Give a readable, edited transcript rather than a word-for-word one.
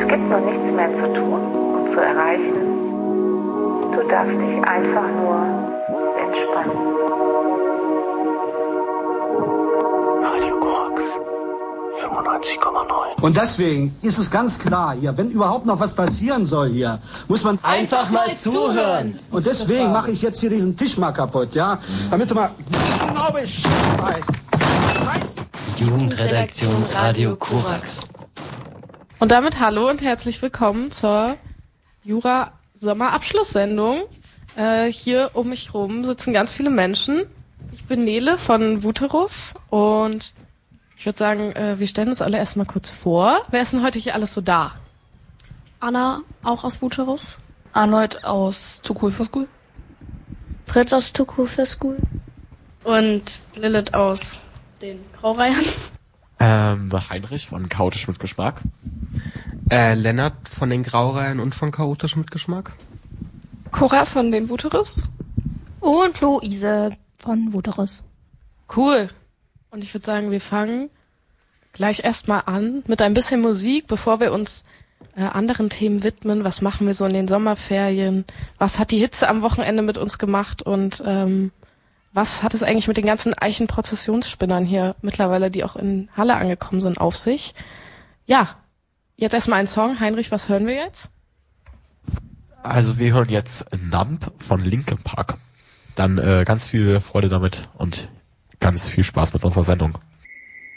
Es gibt nun nichts mehr zu tun und zu erreichen. Du darfst dich einfach nur entspannen. Radio Korax 95,9. Und deswegen ist es ganz klar hier, wenn überhaupt noch was passieren soll hier, muss man einfach mal zuhören. Und deswegen mache ich jetzt hier diesen Tisch mal kaputt, ja? Damit du mal genau Bescheid weißt. Jugendredaktion Radio Korax. Und damit hallo und herzlich willkommen zur Jura-Sommerabschlusssendung. Hier um mich rum sitzen ganz viele Menschen. Ich bin Nele von Vuterus und ich würde sagen, wir stellen uns alle erstmal kurz vor. Wer ist denn heute hier alles so da? Anna, auch aus Vuterus. Arnold aus Too Cool for School. Fritz aus Too Cool for School. Und Lilith aus den Graureihern. Heinrich von Chaotisch mit Geschmack. Lennart von den Graureihen und von Chaotisch mit Geschmack. Cora von den Vuterus. Und Luise von Vuterus. Cool. Und ich würde sagen, wir fangen gleich erstmal an mit ein bisschen Musik, bevor wir uns anderen Themen widmen. Was machen wir so in den Sommerferien? Was hat die Hitze am Wochenende mit uns gemacht? Und was hat es eigentlich mit den ganzen Eichenprozessionsspinnern hier mittlerweile, die auch in Halle angekommen sind, auf sich? Ja, jetzt erstmal ein Song. Heinrich, was hören wir jetzt? Also wir hören jetzt Numb von Linkin Park. Dann ganz viel Freude damit und ganz viel Spaß mit unserer Sendung.